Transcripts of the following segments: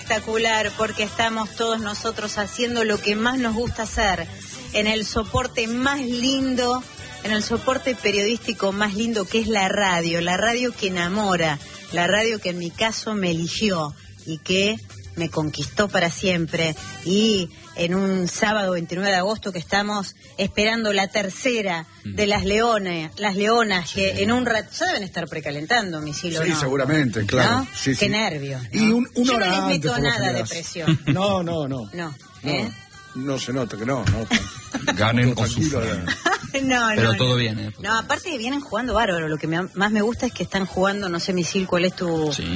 espectacular porque estamos todos nosotros haciendo lo que más nos gusta hacer, en el soporte más lindo, en el soporte periodístico más lindo que es la radio que enamora, la radio que en mi caso me eligió y que me conquistó para siempre. Y en un sábado 29 de agosto que estamos esperando la tercera de las leonas que en un rato ya deben estar precalentando, Misilo, sí, ¿no? Seguramente, claro. ¿No? Sí, Qué sí. nervio, ¿no? Y una yo no hora les meto antes, nada de presión. No. No, ¿eh? No se nota que no. Ganen o tranquilo, sufran. No, pero todo bien, ¿eh? No, aparte que vienen jugando bárbaro. Lo que más me gusta es que están jugando, no sé, Misil, ¿cuál es tu...? Sí,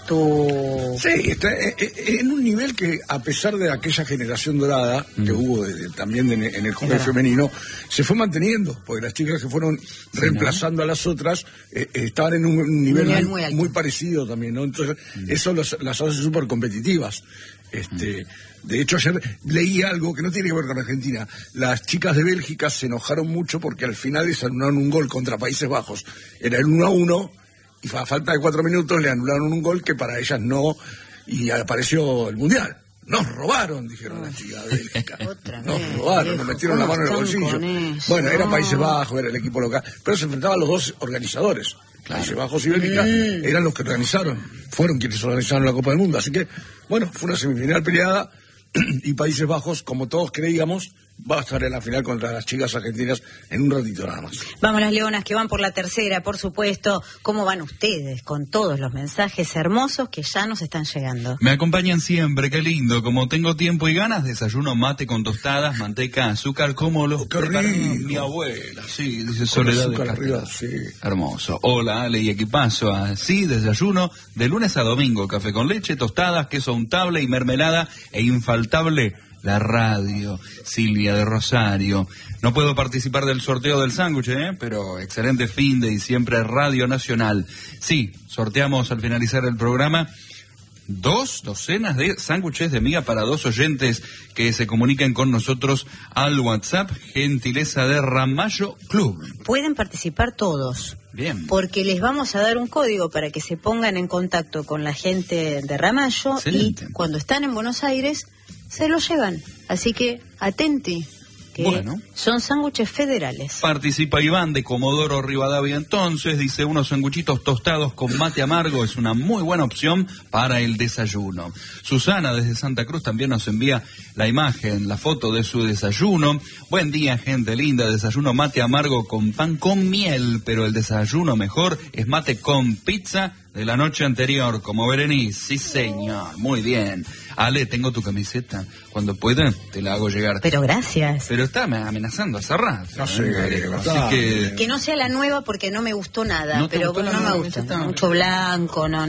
está en un nivel que, a pesar de aquella generación dorada que hubo también en el hockey femenino, se fue manteniendo, porque las chicas que fueron reemplazando a las otras estaban en un nivel muy parecido también, ¿no? Entonces, eso las hace súper competitivas. De hecho, ayer leí algo que no tiene que ver con Argentina. Las chicas de Bélgica se enojaron mucho porque al final les anularon un gol contra Países Bajos. Era el 1-1 y a falta de 4 minutos le anularon un gol que para ellas no, y apareció el Mundial. Nos robaron, dijeron las chicas de Bélgica. Nos robaron, nos metieron la mano en el bolsillo. Bueno, era Países Bajos, era el equipo local, pero se enfrentaban los dos organizadores. Países Bajos y Bélgica eran los que organizaron, fueron quienes organizaron la Copa del Mundo. Así que, bueno, fue una semifinal peleada y Países Bajos, como todos creíamos, va a estar en la final contra las chicas argentinas en un ratito nada más. Vamos las leonas que van por la tercera, por supuesto. ¿Cómo van ustedes con todos los mensajes hermosos que ya nos están llegando? Me acompañan siempre, qué lindo. Como tengo tiempo y ganas, desayuno mate con tostadas, manteca, azúcar, como los preparó mi abuela. Sí, dice Soledad. Azúcar arriba, sí. Hermoso. Hola, Ale y equipazo. Así, desayuno de lunes a domingo. Café con leche, tostadas, queso untable y mermelada e infaltable la radio. Silvia de Rosario. No puedo participar del sorteo del sándwich, pero excelente fin de y siempre Radio Nacional. Sí, sorteamos al finalizar el programa 2 docenas de sándwiches de miga para 2 oyentes que se comuniquen con nosotros al WhatsApp, gentileza de Ramallo Club. Pueden participar todos. Bien. Porque les vamos a dar un código para que se pongan en contacto con la gente de Ramallo. Excelente. Y cuando están en Buenos Aires se lo llevan. Así que atenti, que son sándwiches federales. Participa Iván de Comodoro Rivadavia. Entonces dice, unos sanguchitos tostados con mate amargo es una muy buena opción para el desayuno. Susana desde Santa Cruz también nos envía la imagen, la foto de su desayuno. Buen día, gente linda. Desayuno mate amargo con pan con miel, pero el desayuno mejor es mate con pizza de la noche anterior, como Berenice. Sí, señor, muy bien. Ale, tengo tu camiseta. Cuando pueda, te la hago llegar. Pero gracias. Pero está amenazando hace rato. No sé, así que no sea la nueva porque no me gustó nada. No pero no me gusta. Mucho blanco, no.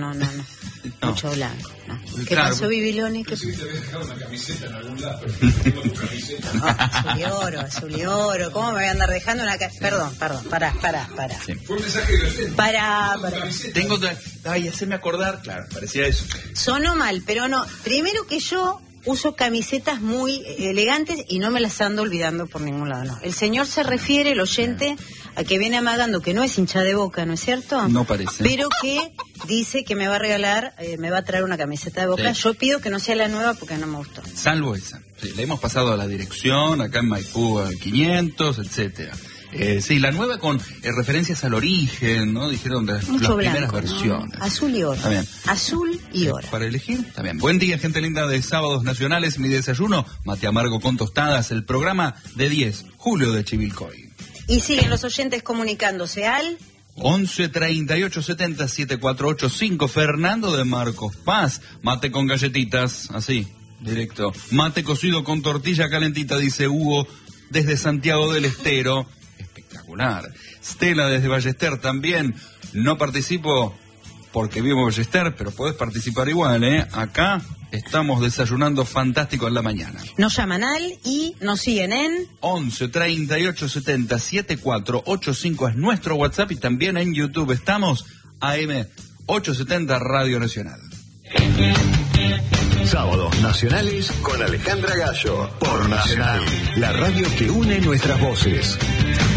Mucho blanco. No. ¿Qué pasó, Bibiloni? ¿Qué... Sí, te había dejado una camiseta en algún lado, pero no tengo tu camiseta. Azul y oro. ¿Cómo me voy a andar dejando una camiseta? Perdón, pará. Sí. Fue un mensaje de Pará. Tengo... Ay, haceme acordar. Claro, parecía eso. Sonó mal, pero no. Primero que yo uso camisetas muy elegantes y no me las ando olvidando por ningún lado, no. El señor se refiere, el oyente, a que viene amagando que no es hincha de Boca, ¿no es cierto? No parece. Pero que dice que me va a regalar, me va a traer una camiseta de Boca. Sí. Yo pido que no sea la nueva porque no me gustó. Salvo esa. Sí, le hemos pasado a la dirección, acá en Maipú al 500, etcétera. Sí, la nueva con referencias al origen, ¿no? Dijeron de las primeras versiones. Azul y oro. Está bien. Azul y oro. Para elegir, está bien. Buen día, gente linda de Sábados Nacionales. Mi desayuno, mate amargo con tostadas. El programa de 10, Julio de Chivilcoy. Y siguen los oyentes comunicándose al 11 38 70 7485. Fernando de Marcos Paz. Mate con galletitas, así, directo. Mate cocido con tortilla calentita, dice Hugo desde Santiago del Estero. Espectacular. Stella desde Ballester también. No participo porque vivo en Ballester, pero podés participar igual, Acá estamos desayunando fantástico en la mañana. Nos llaman y nos siguen en 11 38 70 7485 es nuestro WhatsApp y también en YouTube estamos AM 870 Radio Nacional. Sábados Nacionales con Alejandra Gallo por Nacional, la radio que une nuestras voces.